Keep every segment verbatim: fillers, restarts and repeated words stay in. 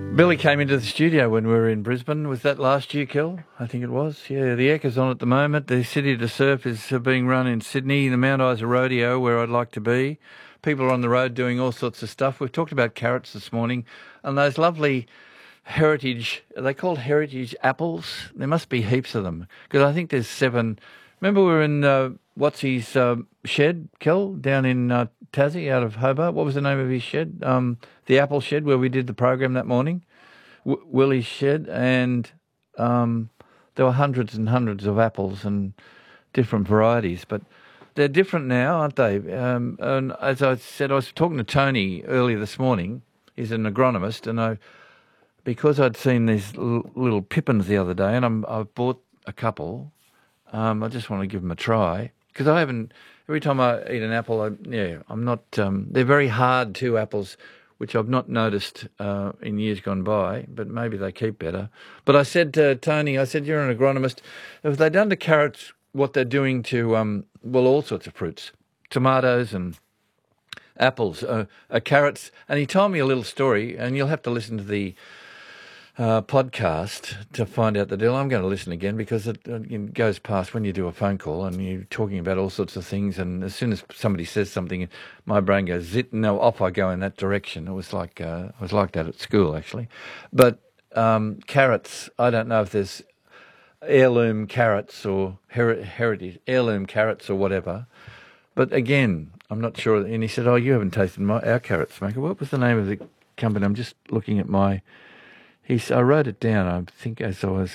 Billy came into the studio when we were in Brisbane. Was that last year, Kel? I think it was. Yeah, the Eckers on at the moment. The City to Surf is uh, being run in Sydney, the Mount Isa Rodeo, where I'd like to be. People are on the road doing all sorts of stuff. We've talked about carrots this morning and those lovely heritage, are they called heritage apples? There must be heaps of them because I think there's seven. Remember we were in, uh, what's his uh, shed, Kel, down in uh, Tassie out of Hobart? What was the name of his shed? Um, the apple shed where we did the program that morning. W- Willie's shed, and um, there were hundreds and hundreds of apples and different varieties, but they're different now, aren't they? Um, and as I said, I was talking to Tony earlier this morning. He's an agronomist, and I, because I'd seen these l- little pippins the other day, and I'm, I've bought a couple. Um, I just want to give them a try because I haven't. Every time I eat an apple, I, yeah, I'm not. Um, they're very hard too, apples, which I've not noticed uh, in years gone by, but maybe they keep better. But I said to Tony, I said, you're an agronomist. Have they done to carrots what they're doing to, um, well, all sorts of fruits, tomatoes and apples, uh, uh, carrots? And he told me a little story, and you'll have to listen to the uh, podcast to find out the deal. I'm going to listen again because it, it goes past when you do a phone call and you're talking about all sorts of things, and as soon as somebody says something, my brain goes zit, and no, off I go in that direction. It was like uh, I was like that at school actually. But um, carrots, I don't know if there's heirloom carrots or her- heritage heirloom carrots or whatever. But again, I'm not sure. And he said, "Oh, you haven't tasted my our carrots, Maker. What was the name of the company?" I'm just looking at my. He's, I wrote it down, I think, as I was...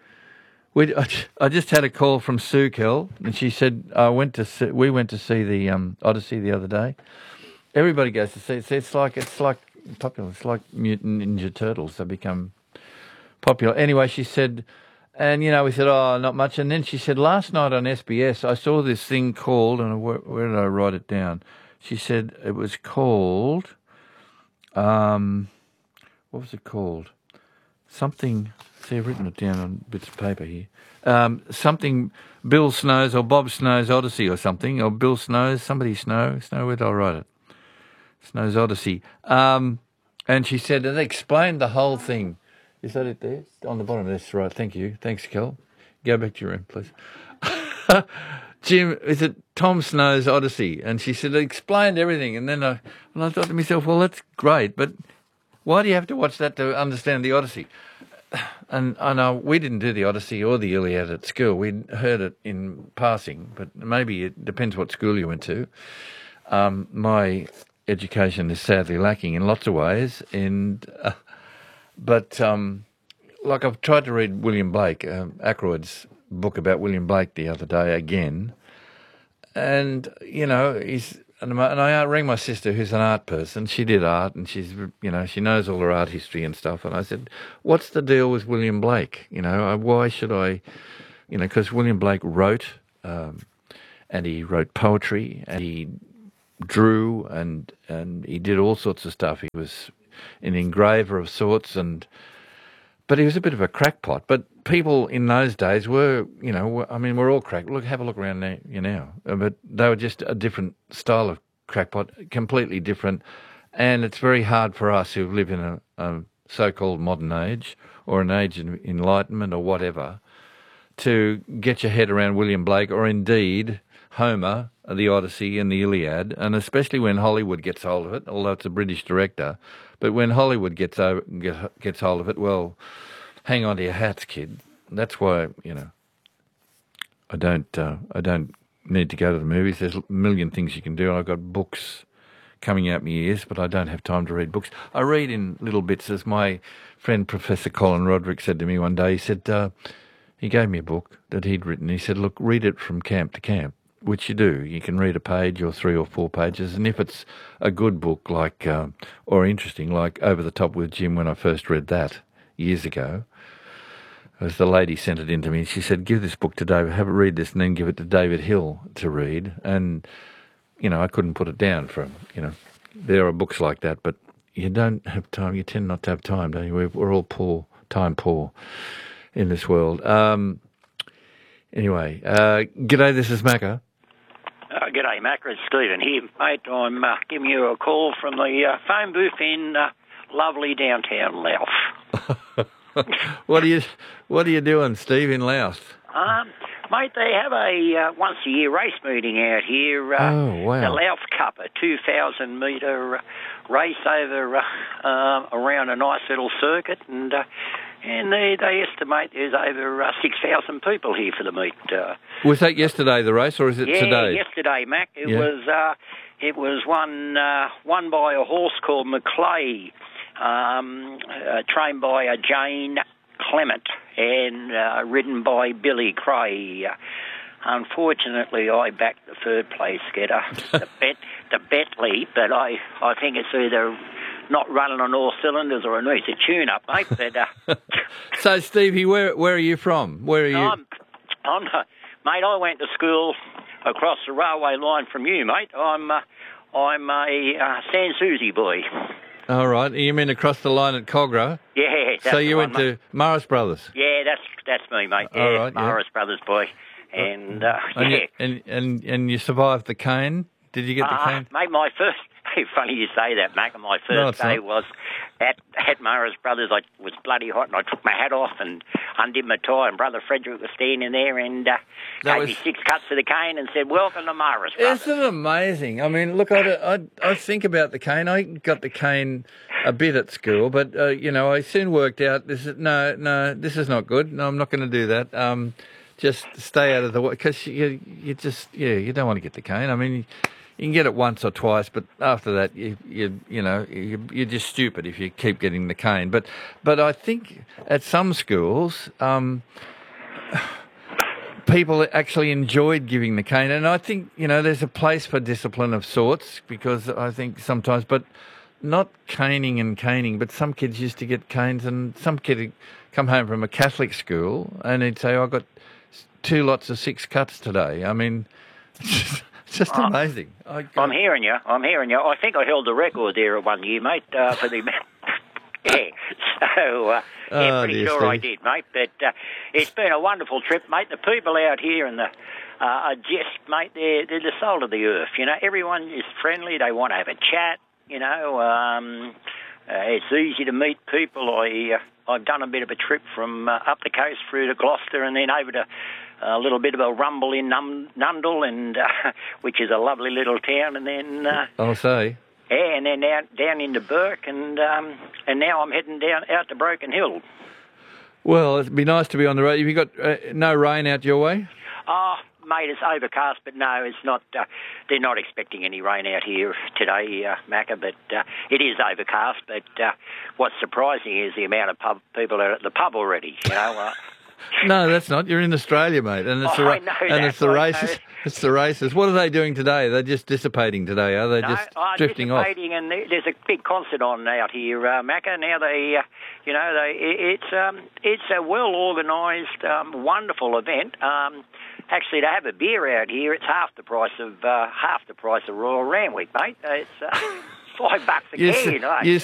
We, I, I just had a call from Sue Kell, and she said, I went to see, we went to see the um, Odyssey the other day. Everybody goes to see it. It's like, it's like popular. It's like Mutant Ninja Turtles. They become popular. Anyway, she said, and, you know, we said, oh, not much. And then she said, last night on S B S, I saw this thing called, and where, where did I write it down? She said it was called, um, what was it called? Something, see, I've written it down on bits of paper here. Um, something, Bill Snow's or Bob Snow's Odyssey or something, or Bill Snow's, somebody Snow, Snow, where did I write it? Snow's Odyssey. Um, and she said, and they explained the whole thing. Is that it there? On the bottom, that's right, thank you. Thanks, Kel. Go back to your room, please. Jim, is it Tom Snow's Odyssey? And she said, it explained everything. And then I, and I thought to myself, well, that's great, but why do you have to watch that to understand the Odyssey? And I know we didn't do the Odyssey or the Iliad at school. We heard it in passing, but maybe it depends what school you went to. Um, my education is sadly lacking in lots of ways, and uh, but um, like I've tried to read William Blake, um, Ackroyd's book about William Blake the other day again, and you know he's. And I rang my sister, who's an art person. She did art, and she's, you know, she knows all her art history and stuff. And I said, "What's the deal with William Blake? You know, why should I, you know, because William Blake wrote, um, and he wrote poetry, and he drew, and and he did all sorts of stuff. He was an engraver of sorts, and but he was a bit of a crackpot. But people in those days were, you know, were, I mean, we're all crack. Look, have a look around now, you know. But they were just a different style of crackpot, completely different. And it's very hard for us who live in a, a so-called modern age or an age of enlightenment or whatever to get your head around William Blake or indeed Homer, the Odyssey and the Iliad, and especially when Hollywood gets hold of it, although it's a British director. But when Hollywood gets over, get, gets hold of it, well, hang on to your hats, kid. That's why, you know, I don't uh, I don't need to go to the movies. There's a million things you can do. I've got books coming out my ears, but I don't have time to read books. I read in little bits, as my friend Professor Colin Roderick said to me one day. He said, uh, he gave me a book that he'd written. He said, look, read it from camp to camp, which you do. You can read a page or three or four pages, and if it's a good book like, uh, or interesting, like Over the Top with Jim, when I first read that years ago, as the lady sent it in to me, she said, give this book to David, have it read this, and then give it to David Hill to read. And, you know, I couldn't put it down for him, you know. There are books like that, but you don't have time. You tend not to have time, don't you? We're, we're all poor, time poor in this world. Um, anyway, uh, g'day, this is Macca. Uh, g'day, Macca. It's Stephen here, mate. I'm uh, giving you a call from the uh, phone booth in uh, lovely downtown Louth. what are you What are you doing, Steve, in Louth? Um, mate, they have a uh, once a year race meeting out here. Uh, oh wow! The Louth Cup, a two thousand metre race over uh, uh, around a nice little circuit, and uh, and they they estimate there's over uh, six thousand people here for the meet. Uh, was that yesterday the race, or is it yeah, today? Yeah, yesterday, Mac. It yeah. was uh, it was won uh, won by a horse called Maclay, um, uh, trained by a Jane Clement and uh, ridden by Billy Cray. Uh, unfortunately, I backed the third place getter, the Bet the Bentley, but I, I think it's either not running on all cylinders or it needs a tune-up, mate. But, uh, so, Stevie, where where are you from? Where are you? I'm, I'm, uh, mate, I went to school across the railway line from you, mate. I'm uh, I'm a uh, San Susie boy. All right. You mean across the line at Cogra? Yeah. That's so you the went one, to mate. Morris Brothers? Yeah, that's that's me, mate. Yeah, All right, Morris yeah. Brothers boy. And, uh, and yeah. You, and, and, and you survived the cane? Did you get the uh, cane? Mate, my first... Funny you say that, Mac. My first no, day not. was at, at Morris Brothers. I was bloody hot, and I took my hat off and undid my tie, and Brother Frederick was standing there and uh, gave was... me six cuts of the cane and said, "Welcome to Morris Brothers." Isn't it amazing? I mean, look, I, I, I think about the cane. I got the cane a bit at school, but, uh, you know, I soon worked out, this is, no, no, this is not good. No, I'm not going to do that. Um, just stay out of the way, because you, you just, yeah, you don't want to get the cane. I mean... You can get it once or twice, but after that, you you, you know, you, you're just stupid if you keep getting the cane. But but I think at some schools, um, people actually enjoyed giving the cane. And I think, you know, there's a place for discipline of sorts, because I think sometimes, but not caning and caning, but some kids used to get canes, and some kid would come home from a Catholic school and he'd say, I got two lots of six cuts today. I mean... It's just amazing. I I'm hearing you. I'm hearing you. I think I held the record there one year, mate, uh, for the... yeah, so, uh, yeah, oh, pretty dear sure Steve. I did, mate. But uh, it's been a wonderful trip, mate. The people out here and the uh, are just, mate, they're, they're the soul of the earth. You know, everyone is friendly. They want to have a chat, you know. Um, uh, it's easy to meet people. I, uh, I've done a bit of a trip from uh, up the coast through to Gloucester and then over to... a little bit of a rumble in Num- Nundle, and uh, which is a lovely little town, and then uh, I'll say, yeah, and then down down into Burke, and um, and now I'm heading down out to Broken Hill. Well, it'd be nice to be on the road. Have you got uh, no rain out your way? Oh, mate, it's overcast, but no, it's not. Uh, they're not expecting any rain out here today, uh, Macca, but uh, it is overcast. But uh, what's surprising is the amount of pub people are at the pub already. You know. Uh, No, that's not. You're in Australia, mate, and it's oh, the I know and that, it's the I races. know. It's the races. What are they doing today? They're just dissipating today, are they? No, just oh, drifting off. dissipating, and there's a big concert on out here, uh, Macca. Now they, uh, you know, they it's um, it's a well organised, um, wonderful event. Um, actually, to have a beer out here, it's half the price of uh, half the price of Royal Randwick, mate. It's uh, five bucks a You, can. s- eh? you